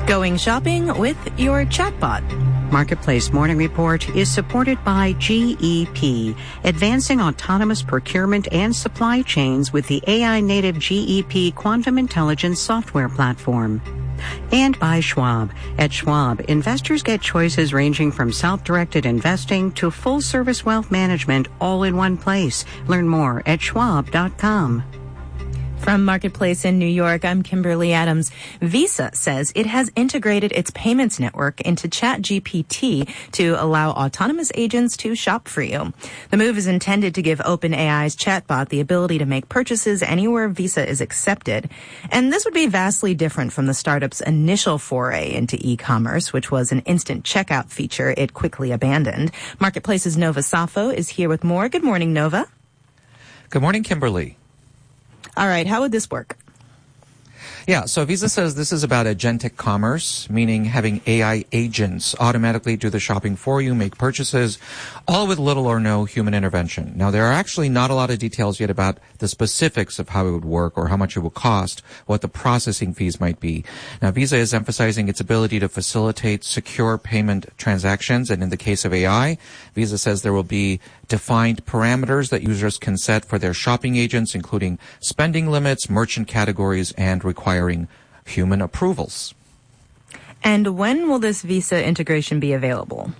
Going shopping with your chatbot. Marketplace Morning Report is supported by GEP, advancing autonomous procurement and supply chains with the AI-native GEP Quantum Intelligence software platform. And by Schwab. At Schwab, investors get choices ranging from self-directed investing to full-service wealth management all in one place. Learn more at schwab.com. From Marketplace in New York, I'm Kimberly Adams. Visa says it has integrated its payments network into ChatGPT to allow autonomous agents to shop for you. The move is intended to give OpenAI's chatbot the ability to make purchases anywhere Visa is accepted. And this would be vastly different from the startup's initial foray into e-commerce, which was an instant checkout feature it quickly abandoned. Marketplace's Nova Safo is here with more. Good morning, Nova. Good morning, Kimberly. All right, how would this work? Yeah, so Visa says this is about agentic commerce, meaning having AI agents automatically do the shopping for you, make purchases, all with little or no human intervention. Now, there are actually not a lot of details yet about the specifics of how it would work or how much it will cost, what the processing fees might be. Now, Visa is emphasizing its ability to facilitate secure payment transactions, and in the case of AI, Visa says there will be defined parameters that users can set for their shopping agents, including spending limits, merchant categories, and requiring human approvals. And when will this Visa integration be available?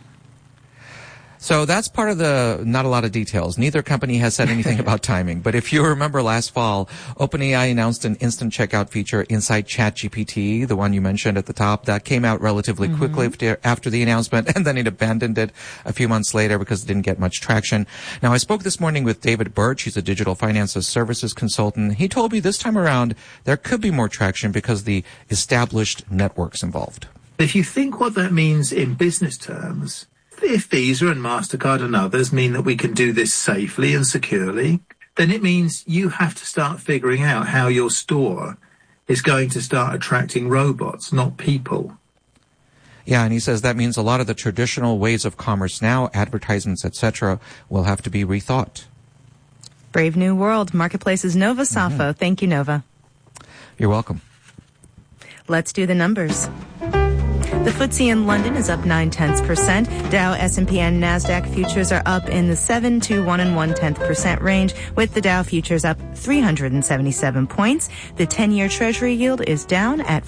So that's part of the not a lot of details. Neither company has said anything about timing. But if you remember last fall, OpenAI announced an instant checkout feature inside ChatGPT, the one you mentioned at the top. That came out relatively quickly after the announcement, and then it abandoned it a few months later because it didn't get much traction. Now, I spoke this morning with David Birch. He's a digital finance services consultant. He told me this time around there could be more traction because the established networks involved. If you think what that means in business terms, if Visa and MasterCard and others mean that we can do this safely and securely, then it means you have to start figuring out how your store is going to start attracting robots, not people. Yeah, and he says that means a lot of the traditional ways of commerce now, advertisements, etc., will have to be rethought. Brave New World. Marketplace's Nova Safo. Thank you, Nova. You're welcome. Let's do the numbers. The FTSE in London is up 0.9%. Dow, S&P, and NASDAQ futures are up in the 7 to 1 1/10% range, with the Dow futures up 377 points. The 10-year Treasury yield is down at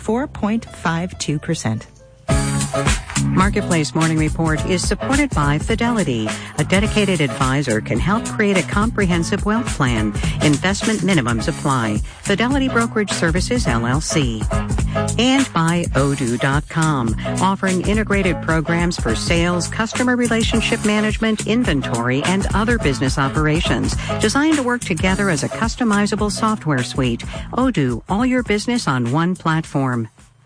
4.52%. Marketplace Morning Report is supported by Fidelity. A dedicated advisor can help create a comprehensive wealth plan. Investment minimums apply. Fidelity Brokerage Services, LLC. And by Odoo.com, offering integrated programs for sales, customer relationship management, inventory, and other business operations, designed to work together as a customizable software suite. Odoo, all your business on one platform.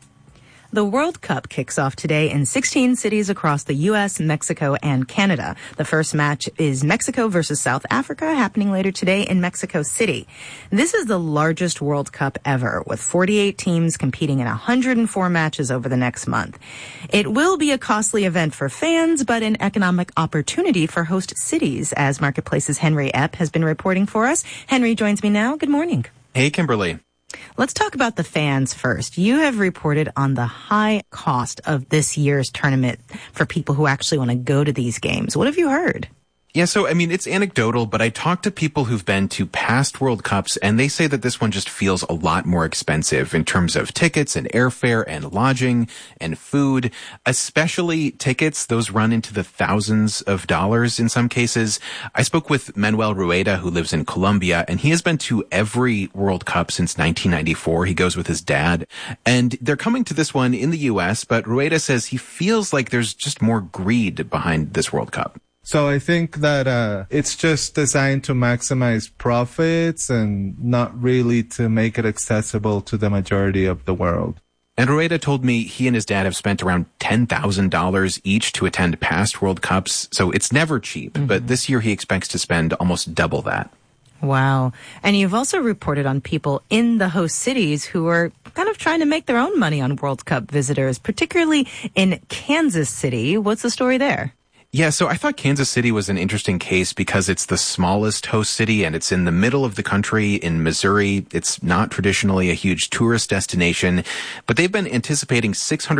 The World Cup kicks off today in 16 cities across the U.S., Mexico, and Canada. The first match is Mexico versus South Africa, happening later today in Mexico City. This is the largest World Cup ever, with 48 teams competing in 104 matches over the next month. It will be a costly event for fans, but an economic opportunity for host cities, as Marketplace's Henry Epp has been reporting for us. Henry joins me now. Good morning. Hey, Kimberly. Let's talk about the fans first. You have reported on the high cost of this year's tournament for people who actually want to go to these games. What have you heard? Yeah, so, it's anecdotal, but I talked to people who've been to past World Cups, and they say that this one just feels a lot more expensive in terms of tickets and airfare and lodging and food, especially tickets. Those run into the thousands of dollars in some cases. I spoke with Manuel Rueda, who lives in Colombia, and he has been to every World Cup since 1994. He goes with his dad, and they're coming to this one in the U.S., but Rueda says he feels like there's just more greed behind this World Cup. So I think that it's just designed to maximize profits and not really to make it accessible to the majority of the world. And Rueda told me he and his dad have spent around $10,000 each to attend past World Cups, so it's never cheap. But this year he expects to spend almost double that. Wow. And you've also reported on people in the host cities who are kind of trying to make their own money on World Cup visitors, particularly in Kansas City. What's the story there? Yeah, so I thought Kansas City was an interesting case because it's the smallest host city and it's in the middle of the country in Missouri. It's not traditionally a huge tourist destination, but they've been anticipating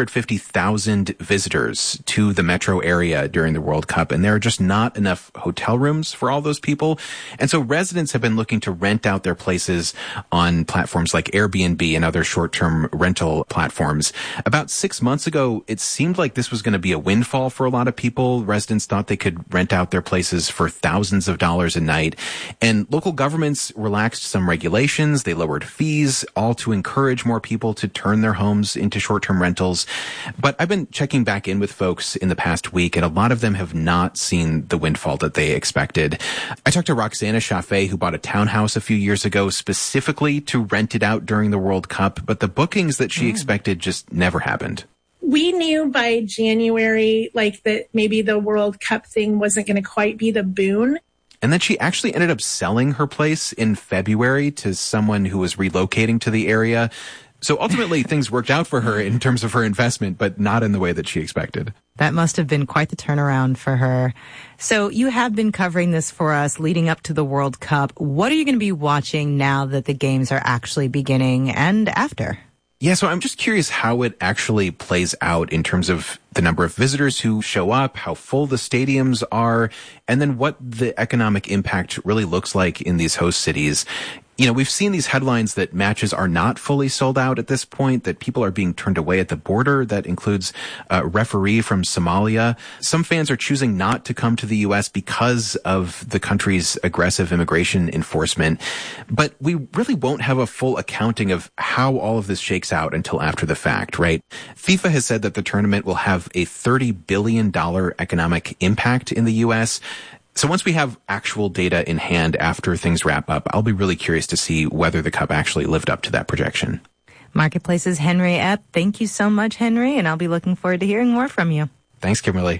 650,000 visitors to the metro area during the World Cup, and there are just not enough hotel rooms for all those people. And so residents have been looking to rent out their places on platforms like Airbnb and other short-term rental platforms. About 6 months ago, it seemed like this was going to be a windfall for a lot of people. Residents thought they could rent out their places for thousands of dollars a night. And local governments relaxed some regulations. They lowered fees, all to encourage more people to turn their homes into short-term rentals. But I've been checking back in with folks in the past week, and a lot of them have not seen the windfall that they expected. I talked to Roxana Chaffee, who bought a townhouse a few years ago specifically to rent it out during the World Cup, but the bookings that she expected just never happened. We knew by January, that maybe the World Cup thing wasn't going to quite be the boon. And then she actually ended up selling her place in February to someone who was relocating to the area. So ultimately, things worked out for her in terms of her investment, but not in the way that she expected. That must have been quite the turnaround for her. So you have been covering this for us leading up to the World Cup. What are you going to be watching now that the games are actually beginning and after? Yeah, so I'm just curious how it actually plays out in terms of the number of visitors who show up, how full the stadiums are, and then what the economic impact really looks like in these host cities. You know, we've seen these headlines that matches are not fully sold out at this point, that people are being turned away at the border. That includes a referee from Somalia. Some fans are choosing not to come to the U.S. because of the country's aggressive immigration enforcement. But we really won't have a full accounting of how all of this shakes out until after the fact, right? FIFA has said that the tournament will have a $30 billion economic impact in the U.S. So once we have actual data in hand after things wrap up, I'll be really curious to see whether the Cup actually lived up to that projection. Marketplace's Henry Epp. Thank you so much, Henry, and I'll be looking forward to hearing more from you. Thanks, Kimberly.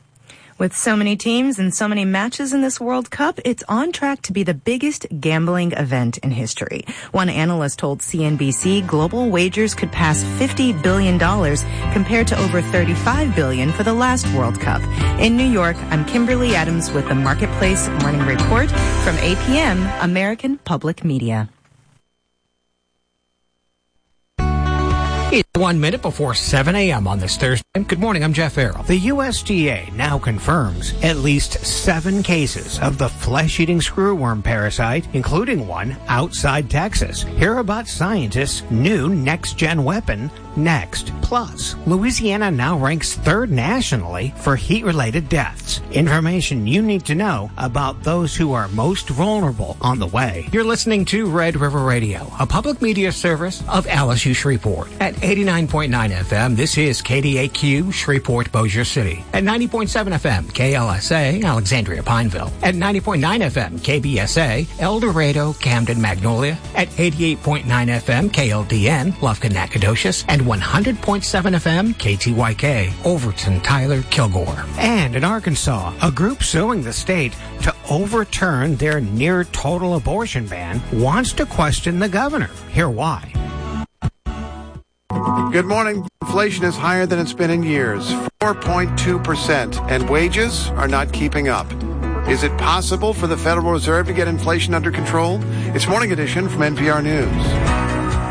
With so many teams and so many matches in this World Cup, it's on track to be the biggest gambling event in history. One analyst told CNBC global wagers could pass $50 billion compared to over $35 billion for the last World Cup. In New York, I'm Kimberly Adams with the Marketplace Morning Report from APM, American Public Media. It's 1 minute before 7 a.m. on this Thursday. Good morning, I'm Jeff Farrell. The USDA now confirms at least 7 cases of the flesh-eating screwworm parasite, including one outside Texas. Hear about scientists' new next-gen weapon next. Plus, Louisiana now ranks 3rd nationally for heat-related deaths. Information you need to know about those who are most vulnerable on the way. You're listening to Red River Radio, a public media service of LSU Shreveport. At 89.9 FM, this is KDAQ Shreveport Bossier City. At 90.7 FM, KLSA Alexandria Pineville. At 90.9 FM, KBSA El Dorado Camden Magnolia. At 88.9 FM, KLDN Lufkin Nacogdoches. And 100.7 FM, KTYK Overton Tyler Kilgore. And in Arkansas, a group suing the state to overturn their near total abortion ban wants to question the governor. Hear why. Good morning. Inflation is higher than it's been in years, 4.2%, and wages are not keeping up. Is it possible for the Federal Reserve to get inflation under control? It's Morning Edition from NPR News.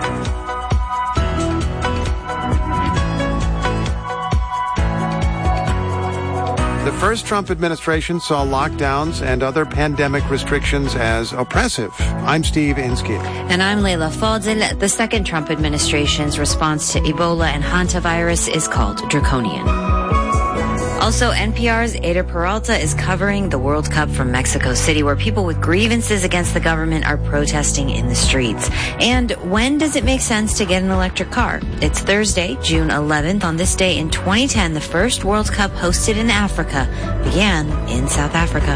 The first Trump administration saw lockdowns and other pandemic restrictions as oppressive. I'm Steve Inskeep. And I'm Leila Fadel. The second Trump administration's response to Ebola and hantavirus is called draconian. Also, NPR's Ada Peralta is covering the World Cup from Mexico City, where people with grievances against the government are protesting in the streets. And when does it make sense to get an electric car? It's Thursday, June 11th. On this day in 2010, the first World Cup hosted in Africa began in South Africa.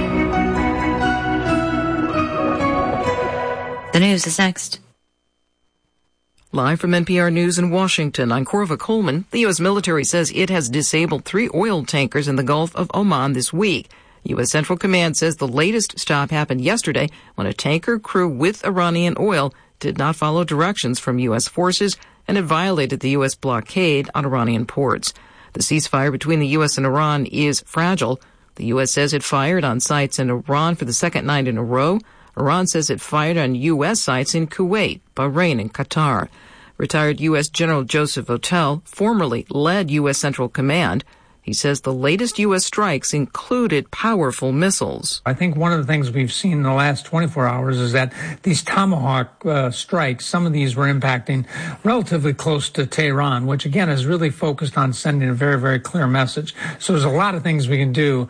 The news is next. Live from NPR News in Washington, I'm Corva Coleman. The U.S. military says it has disabled 3 oil tankers in the Gulf of Oman this week. U.S. Central Command says the latest stop happened yesterday when a tanker crew with Iranian oil did not follow directions from U.S. forces and it violated the U.S. blockade on Iranian ports. The ceasefire between the U.S. and Iran is fragile. The U.S. says it fired on sites in Iran for the second night in a row. Iran says it fired on U.S. sites in Kuwait, Bahrain, and Qatar. Retired U.S. General Joseph Votel formerly led U.S. Central Command. He says the latest U.S. strikes included powerful missiles. I think one of the things we've seen in the last 24 hours is that these Tomahawk strikes, some of these were impacting relatively close to Tehran, which again is really focused on sending a very, very clear message. So there's a lot of things we can do,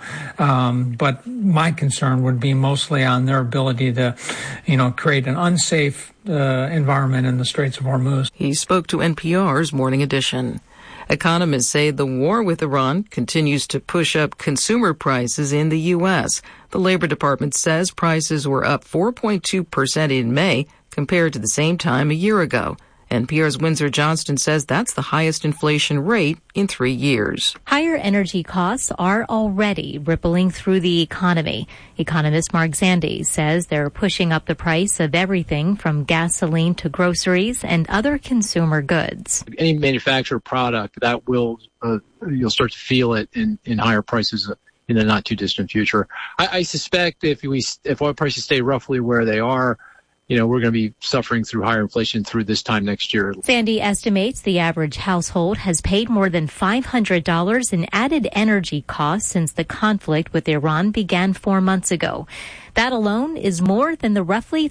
but my concern would be mostly on their ability to, create an unsafe environment in the Straits of Hormuz. He spoke to NPR's Morning Edition. Economists say the war with Iran continues to push up consumer prices in the U.S. The Labor Department says prices were up 4.2% in May compared to the same time a year ago. NPR's Windsor Johnston says that's the highest inflation rate in 3 years. Higher energy costs are already rippling through the economy. Economist Mark Zandi says they're pushing up the price of everything from gasoline to groceries and other consumer goods. Any manufactured product that will, you'll start to feel it in higher prices in the not too distant future. I suspect if oil prices stay roughly where they are, we're going to be suffering through higher inflation through this time next year. Sandy estimates the average household has paid more than $500 in added energy costs since the conflict with Iran began 4 months ago. That alone is more than the roughly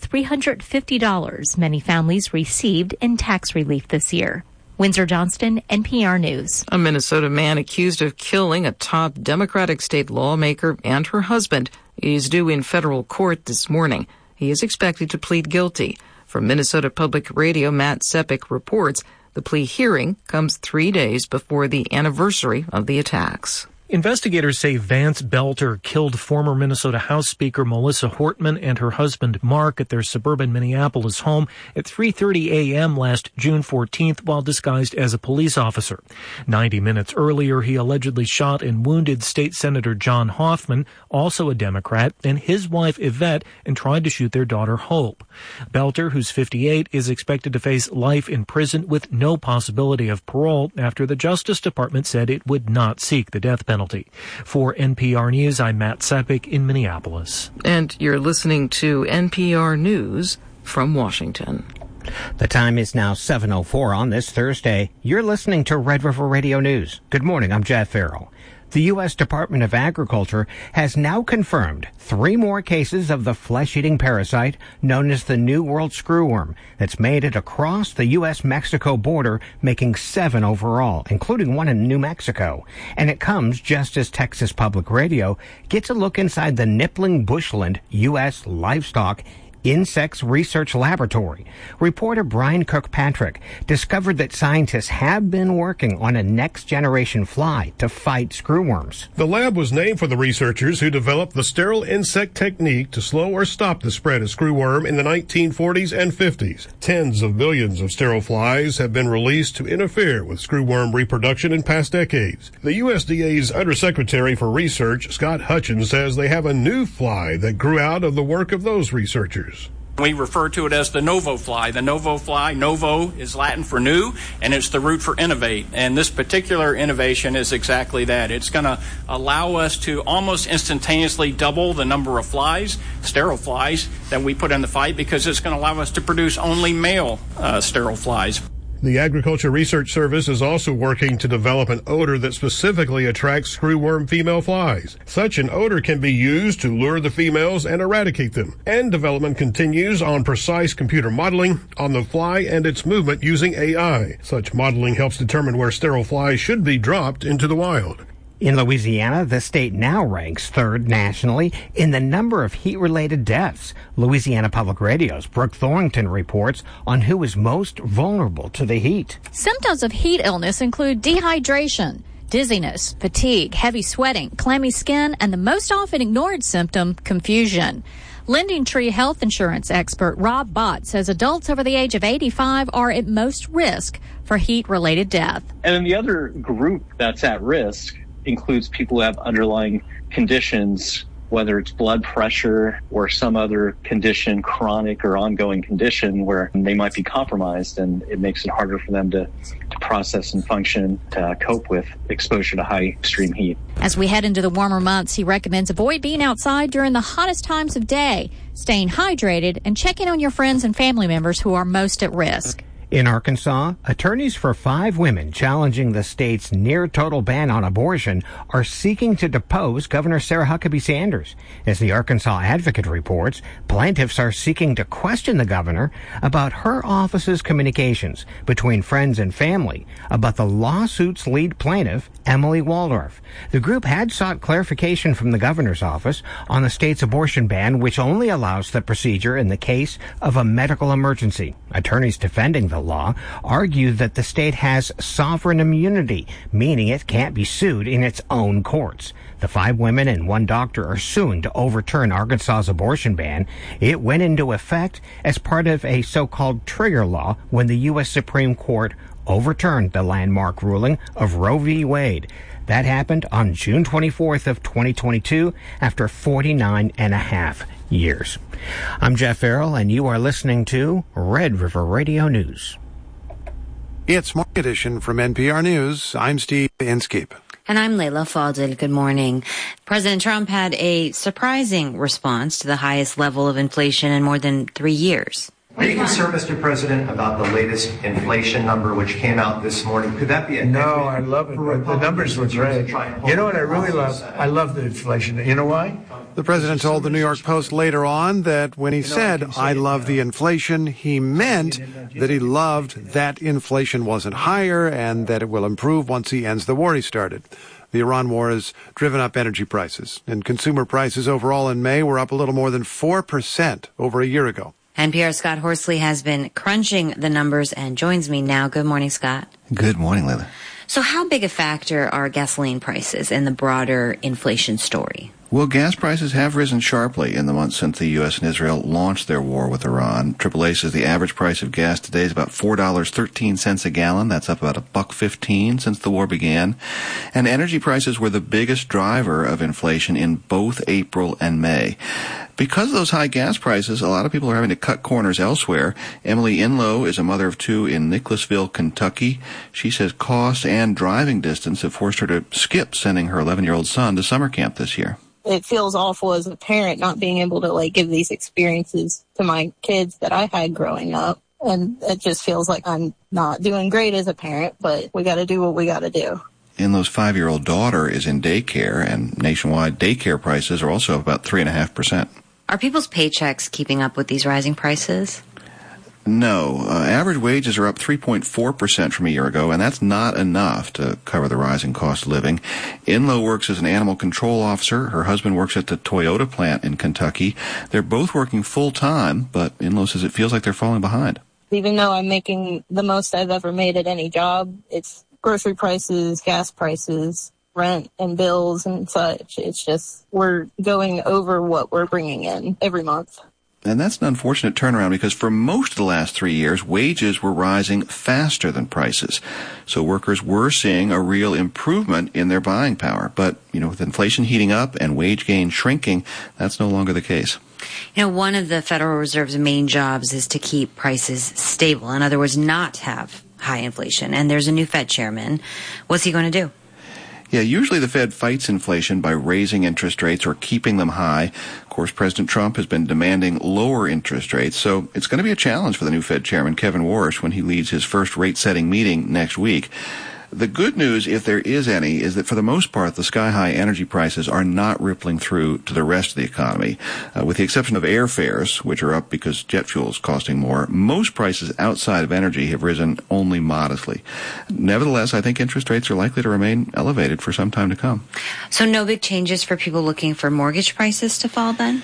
$350 many families received in tax relief this year. Windsor Johnston, NPR News. A Minnesota man accused of killing a top Democratic state lawmaker and her husband is due in federal court this morning. He is expected to plead guilty. From Minnesota Public Radio, Matt Sepik reports the plea hearing comes 3 days before the anniversary of the attacks. Investigators say Vance Belter killed former Minnesota House Speaker Melissa Hortman and her husband Mark at their suburban Minneapolis home at 3:30 a.m. last June 14th while disguised as a police officer. 90 minutes earlier, he allegedly shot and wounded State Senator John Hoffman, also a Democrat, and his wife Yvette, and tried to shoot their daughter Hope. Belter, who's 58, is expected to face life in prison with no possibility of parole after the Justice Department said it would not seek the death penalty. For NPR News, I'm Matt Sepik in Minneapolis. And you're listening to NPR News from Washington. The time is now 7:04 on this Thursday. You're listening to Red River Radio News. Good morning, I'm Jeff Farrell. The U.S. Department of Agriculture has now confirmed 3 more cases of the flesh-eating parasite known as the New World screwworm that's made it across the U.S.-Mexico border, making 7 overall, including one in New Mexico. And it comes just as Texas Public Radio gets a look inside the Nippling Bushland U.S. Livestock Insects Research Laboratory. Reporter Brian Kirkpatrick discovered that scientists have been working on a next-generation fly to fight screwworms. The lab was named for the researchers who developed the sterile insect technique to slow or stop the spread of screwworm in the 1940s and 50s. Tens of millions of sterile flies have been released to interfere with screwworm reproduction in past decades. The USDA's Undersecretary for Research, Scott Hutchins, says they have a new fly that grew out of the work of those researchers. We refer to it as the novo fly. The novo fly, novo is Latin for new, and it's the root for innovate. And this particular innovation is exactly that. It's going to allow us to almost instantaneously double the number of flies, sterile flies, that we put in the fight, because it's going to allow us to produce only male sterile flies. The Agriculture Research Service is also working to develop an odor that specifically attracts screwworm female flies. Such an odor can be used to lure the females and eradicate them. And development continues on precise computer modeling on the fly and its movement using AI. Such modeling helps determine where sterile flies should be dropped into the wild. In Louisiana, the state now ranks 3rd nationally in the number of heat-related deaths. Louisiana Public Radio's Brooke Thorrington reports on who is most vulnerable to the heat. Symptoms of heat illness include dehydration, dizziness, fatigue, heavy sweating, clammy skin, and the most often ignored symptom, confusion. Lending Tree health insurance expert Rob Bott says adults over the age of 85 are at most risk for heat-related death. And then the other group that's at risk includes people who have underlying conditions whether it's blood pressure or some other condition, chronic or ongoing condition, where they might be compromised, and it makes it harder for them to process and function, to cope with exposure to high extreme heat. As we head into the warmer months, he recommends avoid being outside during the hottest times of day, staying hydrated, and checking on your friends and family members who are most at risk. In Arkansas, attorneys for 5 women challenging the state's near-total ban on abortion are seeking to depose Governor Sarah Huckabee Sanders. As the Arkansas Advocate reports, plaintiffs are seeking to question the governor about her office's communications between friends and family about the lawsuit's lead plaintiff, Emily Waldorf. The group had sought clarification from the governor's office on the state's abortion ban, which only allows the procedure in the case of a medical emergency. Attorneys defending the law argue that the state has sovereign immunity, meaning it can't be sued in its own courts. The 5 women and 1 doctor are suing to overturn Arkansas's abortion ban. It went into effect as part of a so-called trigger law when the U.S. Supreme Court overturned the landmark ruling of Roe v. Wade. That happened on June 24th of 2022 after 49 and a half years. I'm Jeff Farrell, and you are listening to Red River Radio News. It's Morning Edition from NPR News. I'm Steve Inskeep. And I'm Layla Fadel. Good morning. President Trump had a surprising response to the highest level of inflation in more than 3 years. Are you concerned, Mr. President, about the latest inflation number which came out this morning? Could that be a... No, I love it. The numbers were great. You know what I really love? I love the inflation. You know why? The president told the New York Post later on that when he said, I love the inflation, he meant that he loved that inflation wasn't higher and that it will improve once he ends the war he started. The Iran war has driven up energy prices, and consumer prices overall in May were up a little more than 4% over a year ago. NPR's Scott Horsley has been crunching the numbers and joins me now. Good morning, Scott. Good morning, Layla. So how big a factor are gasoline prices in the broader inflation story? Well, gas prices have risen sharply in the months since the U.S. and Israel launched their war with Iran. AAA says the average price of gas today is about $4.13 a gallon. That's up about $1.15 since the war began. And energy prices were the biggest driver of inflation in both April and May. Because of those high gas prices, a lot of people are having to cut corners elsewhere. Emily Inlow is a mother of 2 in Nicholasville, Kentucky. She says cost and driving distance have forced her to skip sending her 11-year-old son to summer camp this year. It feels awful as a parent not being able to give these experiences to my kids that I had growing up. And it just feels like I'm not doing great as a parent, but we got to do what we got to do. Inlow's 5-year-old daughter is in daycare, and nationwide daycare prices are also up about 3.5%. Are people's paychecks keeping up with these rising prices? No. Average wages are up 3.4% from a year ago, and that's not enough to cover the rising cost of living. Inlow works as an animal control officer. Her husband works at the Toyota plant in Kentucky. They're both working full-time, but Inlow says it feels like they're falling behind. Even though I'm making the most I've ever made at any job, it's grocery prices, gas prices, rent and bills and such. It's just we're going over what we're bringing in every month. And that's an unfortunate turnaround because for most of the last 3 years, wages were rising faster than prices. So workers were seeing a real improvement in their buying power. But, with inflation heating up and wage gain shrinking, that's no longer the case. One of the Federal Reserve's main jobs is to keep prices stable. In other words, not have high inflation. And there's a new Fed chairman. What's he going to do? Yeah, usually the Fed fights inflation by raising interest rates or keeping them high. Of course, President Trump has been demanding lower interest rates, so it's going to be a challenge for the new Fed chairman, Kevin Warsh, when he leads his first rate-setting meeting next week. The good news, if there is any, is that for the most part, the sky-high energy prices are not rippling through to the rest of the economy. With the exception of airfares, which are up because jet fuel is costing more, most prices outside of energy have risen only modestly. Nevertheless, I think interest rates are likely to remain elevated for some time to come. So no big changes for people looking for mortgage prices to fall then?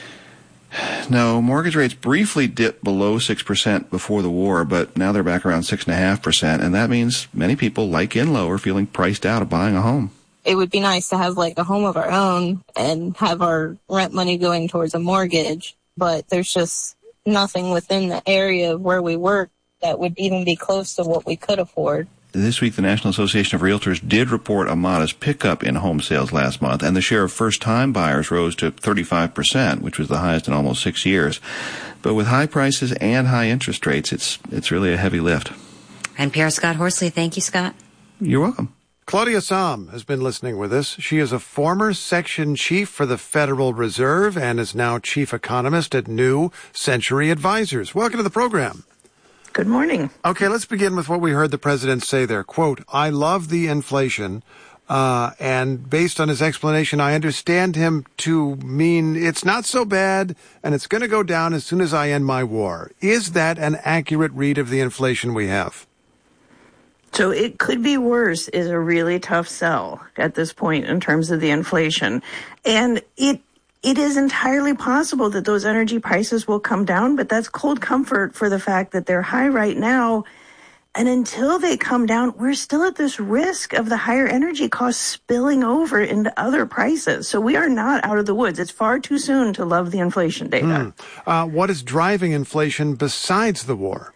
No, mortgage rates briefly dipped below 6% before the war, but now they're back around 6.5%, and that means many people, like Inlow, are feeling priced out of buying a home. It would be nice to have a home of our own and have our rent money going towards a mortgage, but there's just nothing within the area of where we work that would even be close to what we could afford. This week, the National Association of Realtors did report a modest pickup in home sales last month, and the share of first-time buyers rose to 35%, which was the highest in almost 6 years. But with high prices and high interest rates, it's really a heavy lift. NPR Scott Horsley. Thank you, Scott. You're welcome. Claudia Sahm has been listening with us. She is a former section chief for the Federal Reserve and is now chief economist at New Century Advisors. Welcome to the program. Good morning. Okay, let's begin with what we heard the president say there. Quote, I love the inflation. And based on his explanation, I understand him to mean it's not so bad and it's going to go down as soon as I end my war. Is that an accurate read of the inflation we have? So it could be worse is a really tough sell at this point in terms of the inflation. And it is entirely possible that those energy prices will come down, but that's cold comfort for the fact that they're high right now. And until they come down, we're still at this risk of the higher energy costs spilling over into other prices. So we are not out of the woods. It's far too soon to love the inflation data. What is driving inflation besides the war?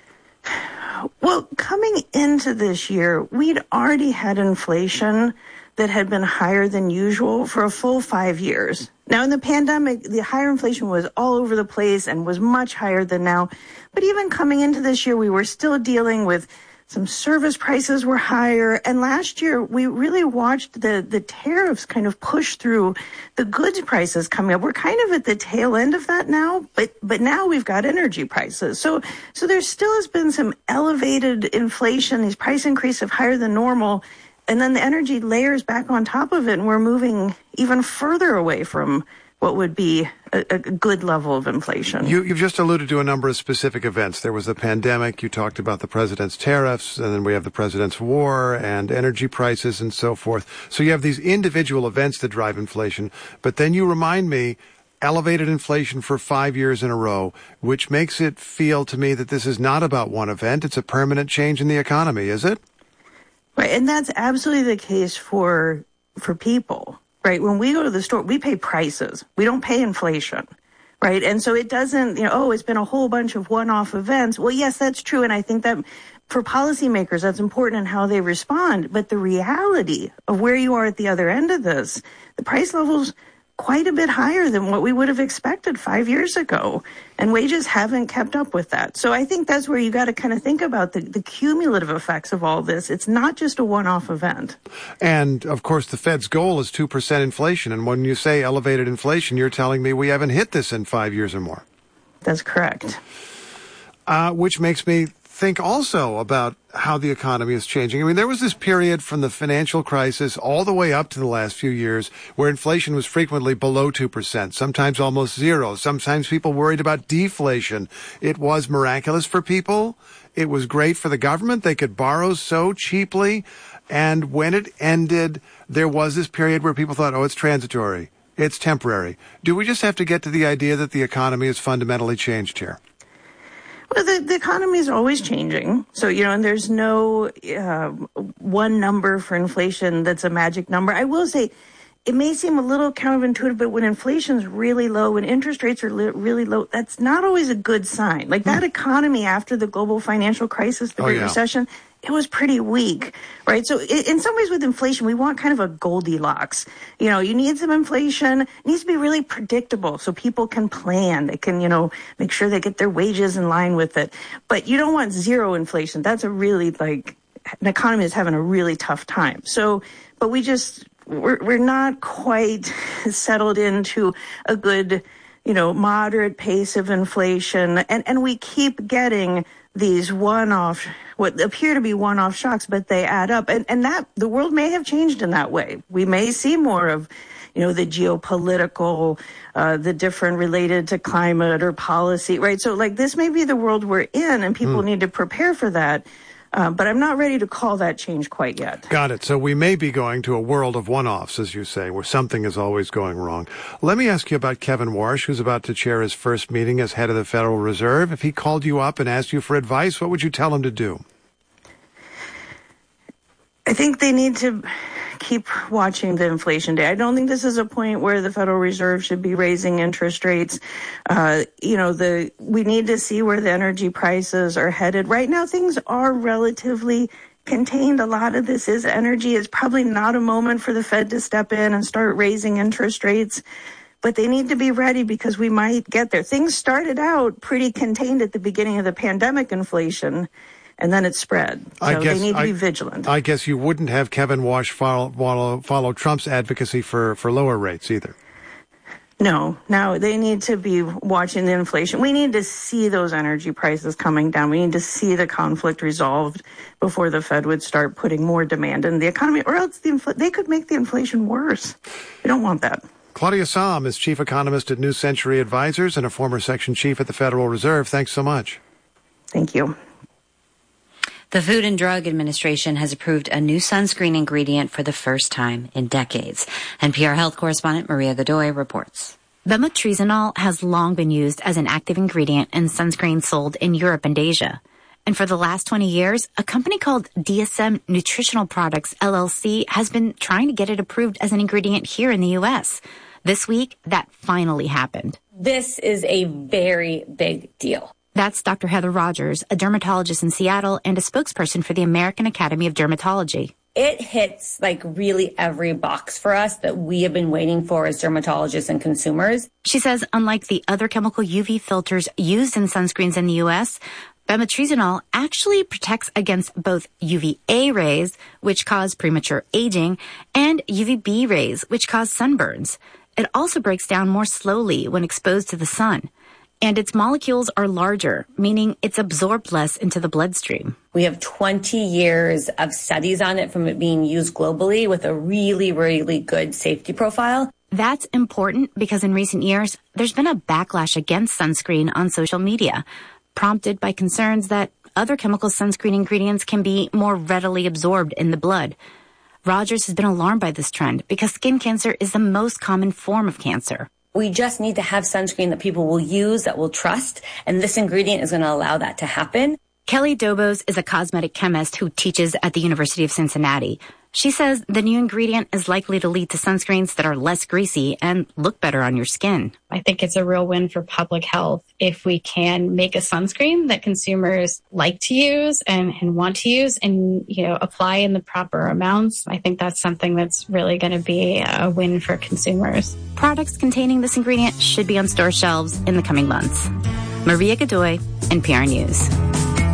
Well, coming into this year, we'd already had inflation that had been higher than usual for a full 5 years. Now, in the pandemic, the higher inflation was all over the place and was much higher than now. But even coming into this year, we were still dealing with some service prices were higher. And last year, we really watched the tariffs kind of push through the goods prices coming up. We're kind of at the tail end of that now, but now we've got energy prices. So there still has been some elevated inflation, these price increases higher than normal. And then the energy layers back on top of it, and we're moving even further away from what would be a good level of inflation. You've just alluded to a number of specific events. There was the pandemic, you talked about the president's tariffs, and then we have the president's war and energy prices and so forth. So you have these individual events that drive inflation, but then you remind me, elevated inflation for 5 years in a row, which makes it feel to me that this is not about one event, it's a permanent change in the economy, is it? Right, and that's absolutely the case for people, right? When we go to the store, we pay prices. We don't pay inflation, right? And so it doesn't, it's been a whole bunch of one-off events. Well, yes, that's true, and I think that for policymakers, that's important in how they respond. But the reality of where you are at the other end of this, the price level's quite a bit higher than what we would have expected 5 years ago. And wages haven't kept up with that. So I think that's where you got to kind of think about the cumulative effects of all this. It's not just a one-off event. And, of course, the Fed's goal is 2% inflation. And when you say elevated inflation, you're telling me we haven't hit this in 5 years or more. That's correct. Which makes me think also about how the economy is changing. I mean, there was this period from the financial crisis all the way up to the last few years where inflation was frequently below 2%, sometimes almost zero. Sometimes people worried about deflation. It was miraculous for people. It was great for the government. They could borrow so cheaply. And when it ended, there was this period where people thought, it's transitory. It's temporary. Do we just have to get to the idea that the economy has fundamentally changed here? Well, the economy is always changing. So, and there's no one number for inflation that's a magic number. I will say it may seem a little counterintuitive, but when inflation's really low, when interest rates are really low, that's not always a good sign. Like that economy after the global financial crisis, the Great Recession, it was pretty weak, right? So in some ways with inflation, we want kind of a Goldilocks. You need some inflation. It needs to be really predictable so people can plan. They can, make sure they get their wages in line with it. But you don't want zero inflation. That's a really an economy is having a really tough time. So, but we're not quite settled into a good, moderate pace of inflation. And we keep getting these what appear to be one-off shocks, but they add up. And that the world may have changed in that way. We may see more of, the geopolitical, the different related to climate or policy, right? So this may be the world we're in and people need to prepare for that. But I'm not ready to call that change quite yet. Got it. So we may be going to a world of one-offs, as you say, where something is always going wrong. Let me ask you about Kevin Warsh, who's about to chair his first meeting as head of the Federal Reserve. If he called you up and asked you for advice, what would you tell him to do? I think they need to keep watching the inflation data. I don't think this is a point where the Federal Reserve should be raising interest rates. We need to see where the energy prices are headed. Right now, things are relatively contained. A lot of this is energy. It's probably not a moment for the Fed to step in and start raising interest rates, but they need to be ready because we might get there. Things started out pretty contained at the beginning of the pandemic inflation, and then it spread. So they need to be vigilant. I guess you wouldn't have Kevin Walsh follow Trump's advocacy for lower rates either. No, they need to be watching the inflation. We need to see those energy prices coming down. We need to see the conflict resolved before the Fed would start putting more demand in the economy, or else they could make the inflation worse. We don't want that. Claudia Sahm is chief economist at New Century Advisors and a former section chief at the Federal Reserve. Thanks so much. Thank you. The Food and Drug Administration has approved a new sunscreen ingredient for the first time in decades. NPR health correspondent Maria Godoy reports. Bemetrizanol has long been used as an active ingredient in sunscreen sold in Europe and Asia. And for the last 20 years, a company called DSM Nutritional Products, LLC, has been trying to get it approved as an ingredient here in the U.S. This week, that finally happened. This is a very big deal. That's Dr. Heather Rogers, a dermatologist in Seattle and a spokesperson for the American Academy of Dermatology. It hits really every box for us that we have been waiting for as dermatologists and consumers. She says unlike the other chemical UV filters used in sunscreens in the U.S., bemetrizanol actually protects against both UVA rays, which cause premature aging, and UVB rays, which cause sunburns. It also breaks down more slowly when exposed to the sun. And its molecules are larger, meaning it's absorbed less into the bloodstream. We have 20 years of studies on it from it being used globally with a really, really good safety profile. That's important because in recent years, there's been a backlash against sunscreen on social media, prompted by concerns that other chemical sunscreen ingredients can be more readily absorbed in the blood. Rogers has been alarmed by this trend because skin cancer is the most common form of cancer. We just need to have sunscreen that people will use, that will trust, and this ingredient is going to allow that to happen. Kelly Dobos is a cosmetic chemist who teaches at the University of Cincinnati. She says the new ingredient is likely to lead to sunscreens that are less greasy and look better on your skin. I think it's a real win for public health if we can make a sunscreen that consumers like to use and want to use and, apply in the proper amounts. I think that's something that's really going to be a win for consumers. Products containing this ingredient should be on store shelves in the coming months. Maria Godoy, NPR News.